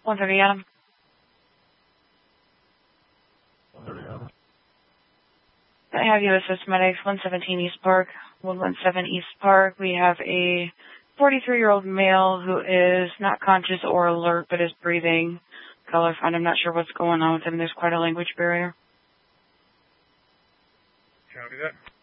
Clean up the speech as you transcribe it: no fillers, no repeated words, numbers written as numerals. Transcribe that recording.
130 Adam. I have you assist medics, 117 East Park, 117 East Park. We have a 43-year-old male who is not conscious or alert, but is breathing. Color fine. I'm not sure what's going on with him. There's quite a language barrier. Copy that.